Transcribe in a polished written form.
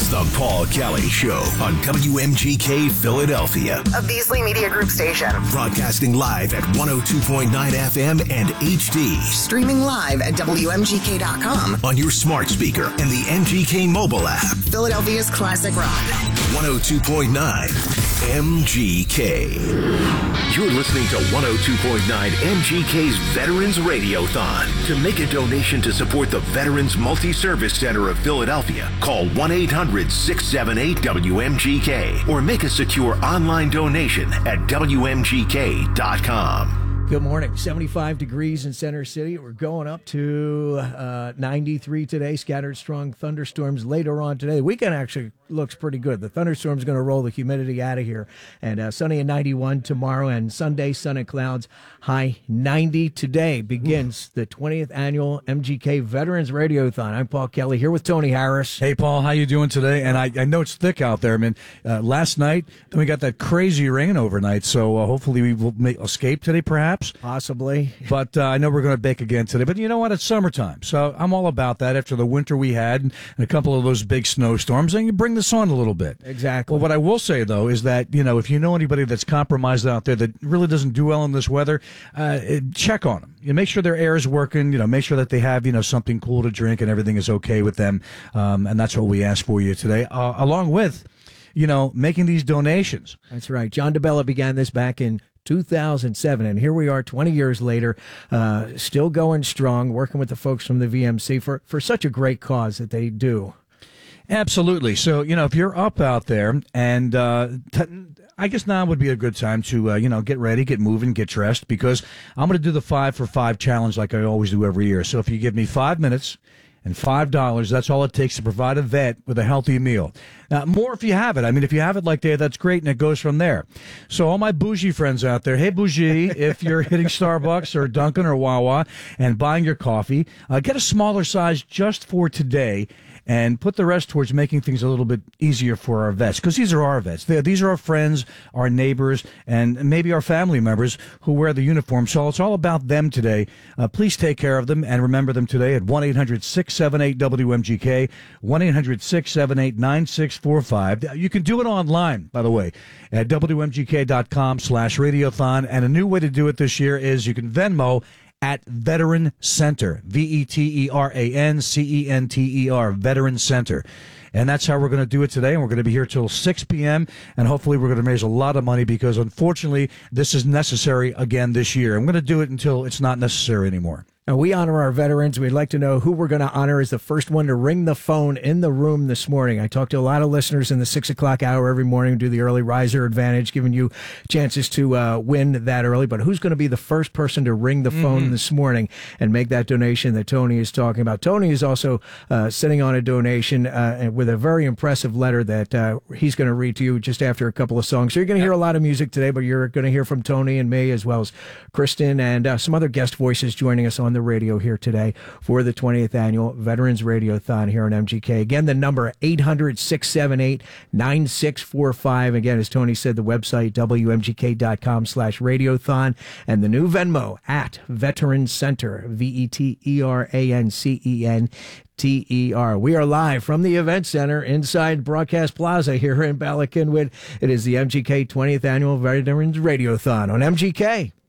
It's the Paul Kelly Show on WMGK Philadelphia, a Beasley Media Group station. Broadcasting live at 102.9 FM and HD. Streaming live at WMGK.com. On your smart speaker and the MGK mobile app. Philadelphia's classic rock. 102.9 MGK. You're listening to 102.9 MGK's Veterans Radiothon. To make a donation to support the Veterans Multi-Service Center of Philadelphia, call 1-800-678-WMGK or make a secure online donation at WMGK.com. Good morning. 75 degrees in Center City. We're going up to 93 today. Scattered strong thunderstorms later on today. The weekend actually looks pretty good. The thunderstorm's going to roll the humidity out of here. And sunny and 91 tomorrow, and Sunday, sun and clouds, high 90. Today begins the 20th annual MGK Veterans Radiothon. I'm Paul Kelly here with Tony Harris. Hey, Paul, how you doing today? And I know it's thick out there. I mean, last night, then we got that crazy rain overnight, so hopefully we will escape today, perhaps. Possibly. But I know we're going to bake again today. But you know what? It's summertime. So I'm all about that after the winter we had and a couple of those big snowstorms. And you bring this on a little bit. Exactly. Well, what I will say, though, is that, if you know anybody that's compromised out there that really doesn't do well in this weather, check on them. You make sure their air is working. Make sure that they have, something cool to drink and everything is okay with them. And that's what we ask for you today, along with, making these donations. That's right. John DeBella began this back in 2007, and here we are 20 years later, still going strong, working with the folks from the VMC for such a great cause that they do. Absolutely. So, if you're up out there, and I guess now would be a good time to, get ready, get moving, get dressed, because I'm going to do the 5 for 5 challenge like I always do every year. So if you give me 5 minutes and $5, that's all it takes to provide a vet with a healthy meal. Now, more if you have it. I mean, if you have it like that, that's great, and it goes from there. So all my bougie friends out there, hey, bougie, if you're hitting Starbucks or Dunkin' or Wawa and buying your coffee, get a smaller size just for today and put the rest towards making things a little bit easier for our vets, because these are our vets. These are our friends, our neighbors, and maybe our family members who wear the uniform. So it's all about them today. Please take care of them and remember them today at 1-800-678-WMGK, 1-800-678-9645. You can do it online, by the way, at WMGK.com/radiothon. And a new way to do it this year is you can Venmo at Veteran Center, VETERANCENTER, Veteran Center. And that's how we're going to do it today. And we're going to be here till 6 p.m. And hopefully we're going to raise a lot of money, because unfortunately this is necessary again this year. I'm going to do it until it's not necessary anymore. Now, we honor our veterans. We'd like to know who we're going to honor as the first one to ring the phone in the room this morning. I talk to a lot of listeners in the 6 o'clock hour every morning, do the early riser advantage, giving you chances to win that early. But who's going to be the first person to ring the phone this morning and make that donation that Tony is talking about? Tony is also sitting on a donation with a very impressive letter that he's going to read to you just after a couple of songs. So you're going to hear a lot of music today, but you're going to hear from Tony and me, as well as Kristen and some other guest voices joining us on the radio here today for the 20th annual Veterans Radiothon here on MGK. Again, the number 800-678-9645. Again, as Tony said, the website WMGK.com/radiothon, and the new Venmo at Veteran Center, VETERANCENTER. We are live from the Event Center inside Broadcast Plaza here in Bala Cynwyd. It is the MGK 20th Annual Veterans Radiothon on MGK.